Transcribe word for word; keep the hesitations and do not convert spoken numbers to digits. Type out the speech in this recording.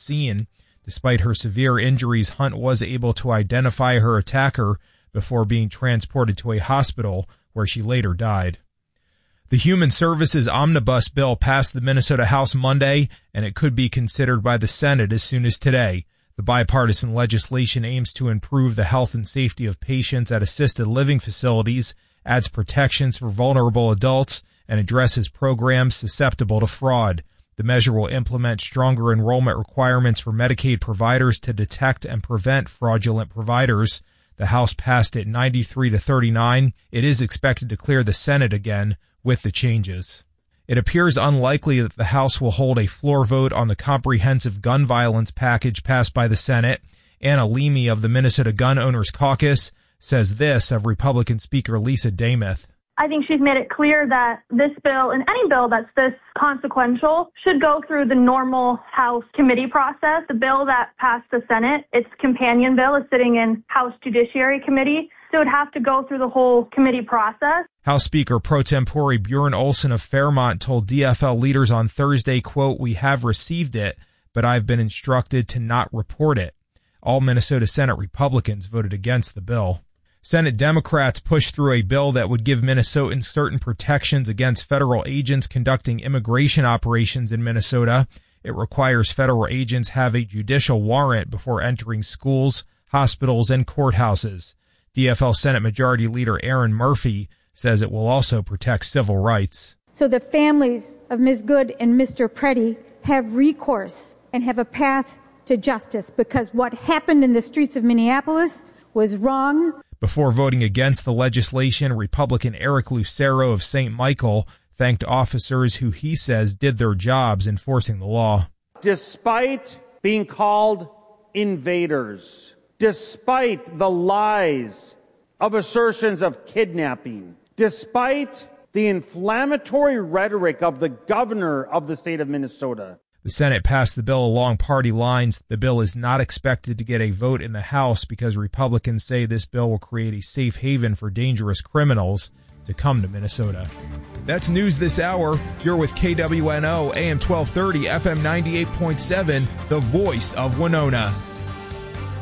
scene. Despite her severe injuries, Hunt was able to identify her attacker before being transported to a hospital where she later died. The Human Services Omnibus Bill passed the Minnesota House Monday, and it could be considered by the Senate as soon as today. The bipartisan legislation aims to improve the health and safety of patients at assisted living facilities, adds protections for vulnerable adults, and addresses programs susceptible to fraud. The measure will implement stronger enrollment requirements for Medicaid providers to detect and prevent fraudulent providers. The House passed it ninety-three to thirty-nine. It is expected to clear the Senate again with the changes. It appears unlikely that the House will hold a floor vote on the comprehensive gun violence package passed by the Senate. Anna Leamy of the Minnesota Gun Owners Caucus says this of Republican Speaker Lisa Damuth. I think she's made it clear that this bill and any bill that's this consequential should go through the normal House committee process. The bill that passed the Senate, its companion bill, is sitting in House Judiciary Committee, so it would have to go through the whole committee process. House Speaker pro tempore Bjorn Olson of Fairmont told D F L leaders on Thursday, quote, "We have received it, but I've been instructed to not report it." All Minnesota Senate Republicans voted against the bill. Senate Democrats pushed through a bill that would give Minnesotans certain protections against federal agents conducting immigration operations in Minnesota. It requires federal agents have a judicial warrant before entering schools, hospitals, and courthouses. D F L Senate Majority Leader Aaron Murphy says it will also protect civil rights. So the families of Miz Good and Mister Preddy have recourse and have a path to justice, because what happened in the streets of Minneapolis was wrong. Before voting against the legislation, Republican Eric Lucero of Saint Michael thanked officers who he says did their jobs enforcing the law. Despite being called invaders, despite the lies of assertions of kidnapping, despite the inflammatory rhetoric of the governor of the state of Minnesota. The Senate passed the bill along party lines. The bill is not expected to get a vote in the House because Republicans say this bill will create a safe haven for dangerous criminals to come to Minnesota. That's news this hour. You're with K W N O, A M twelve thirty, F M ninety-eight point seven, the voice of Winona.